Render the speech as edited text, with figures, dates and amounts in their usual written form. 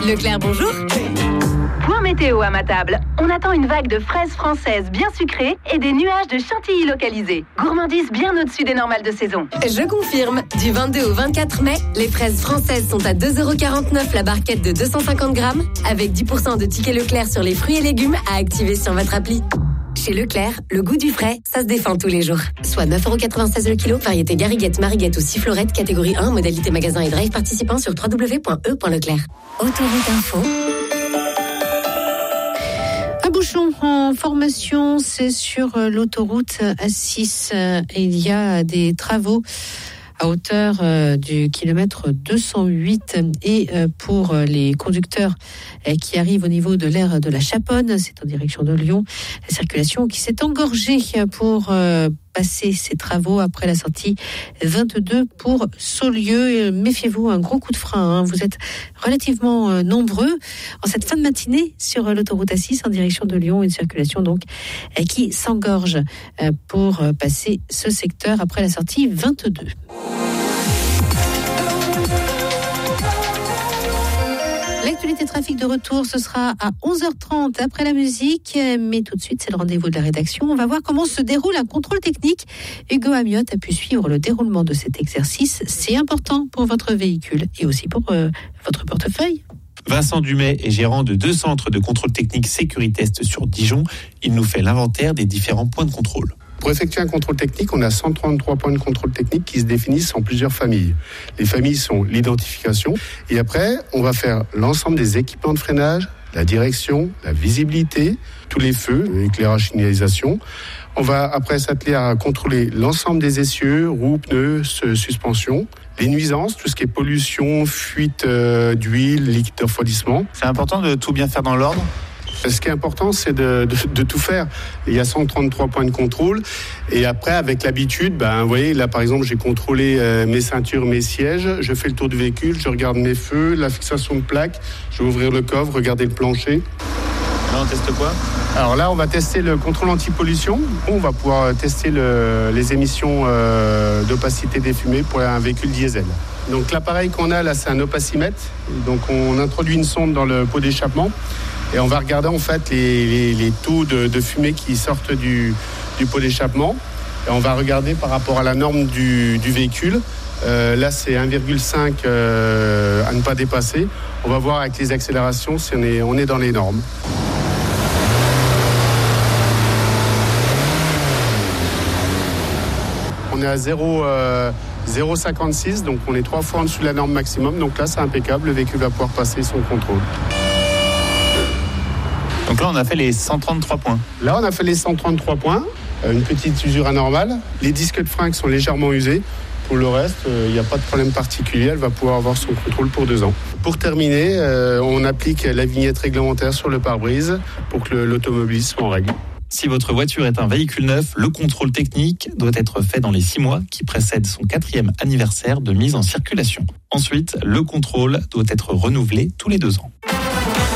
Leclerc, bonjour. Point météo à ma table. On attend une vague de fraises françaises bien sucrées et des nuages de chantilly localisés. Gourmandise bien au-dessus des normales de saison. Je confirme. Du 22 au 24 mai, les fraises françaises sont à 2,49€ la barquette de 250 grammes, avec 10% de tickets Leclerc sur les fruits et légumes à activer sur votre appli. Chez Leclerc, le goût du frais, ça se défend tous les jours. Soit 9,96€ le kilo, variété Gariguette, Mariguette ou Sifflorette, catégorie 1, modalité magasin et drive participant sur www.e.leclerc. Autoroute Info. Un bouchon en formation, c'est sur l'autoroute A6. Il y a des travaux à hauteur du kilomètre 208 et pour les conducteurs qui arrivent au niveau de l'aire de la Chaponne, c'est en direction de Lyon, la circulation qui s'est engorgée pour passer ces travaux après la sortie 22 pour Saulieu. Méfiez-vous, un gros coup de frein, vous êtes relativement nombreux en cette fin de matinée sur l'autoroute A6 en direction de Lyon, une circulation donc qui s'engorge pour passer ce secteur après la sortie 22. L'actualité trafic de retour, ce sera à 11h30 après la musique. Mais tout de suite, c'est le rendez-vous de la rédaction. On va voir comment se déroule un contrôle technique. Hugo Amiotte a pu suivre le déroulement de cet exercice. C'est important pour votre véhicule et aussi pour votre portefeuille. Vincent Dumais est gérant de 2 centres de contrôle technique Sécuritest sur Dijon. Il nous fait l'inventaire des différents points de contrôle. Pour effectuer un contrôle technique, on a 133 points de contrôle technique qui se définissent en plusieurs familles. Les familles sont l'identification et après, on va faire l'ensemble des équipements de freinage, la direction, la visibilité, tous les feux, éclairage, signalisation. On va après s'atteler à contrôler l'ensemble des essieux, roues, pneus, suspension. Les nuisances, tout ce qui est pollution, fuite d'huile, liquide de refroidissement. C'est important de tout bien faire dans l'ordre. Ce qui est important, c'est de tout faire. Il y a 133 points de contrôle. Et après, avec l'habitude, vous voyez, là, par exemple, j'ai contrôlé mes ceintures, mes sièges. Je fais le tour du véhicule, je regarde mes feux, la fixation de plaques. Je vais ouvrir le coffre, regarder le plancher. Là, on teste quoi ? Alors là, on va tester le contrôle anti-pollution. On va pouvoir tester les émissions d'opacité des fumées pour un véhicule diesel. Donc l'appareil qu'on a là, c'est un opacimètre. Donc on introduit une sonde dans le pot d'échappement. Et on va regarder en fait les taux de fumée qui sortent du pot d'échappement. Et on va regarder par rapport à la norme du véhicule. Là, c'est 1,5 à ne pas dépasser. On va voir avec les accélérations si on est dans les normes. On est à 0,56, donc on est 3 fois en dessous de la norme maximum. Donc là, c'est impeccable. Le véhicule va pouvoir passer son contrôle. Donc là, on a fait les 133 points. Là, on a fait les 133 points. Une petite usure anormale. Les disques de frein qui sont légèrement usés. Pour le reste, il n'y a pas de problème particulier. Elle va pouvoir avoir son contrôle pour 2 ans. Pour terminer, on applique la vignette réglementaire sur le pare-brise pour que l'automobiliste soit en règle. Si votre voiture est un véhicule neuf, le contrôle technique doit être fait dans les 6 mois qui précèdent son 4e anniversaire de mise en circulation. Ensuite, le contrôle doit être renouvelé tous les 2 ans.